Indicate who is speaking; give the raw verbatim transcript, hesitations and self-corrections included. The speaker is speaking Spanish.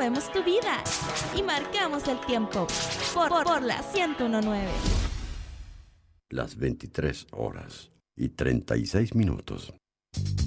Speaker 1: movemos tu vida y marcamos el tiempo por, por, por la ciento diecinueve.
Speaker 2: Las veintitrés horas y treinta y seis minutos.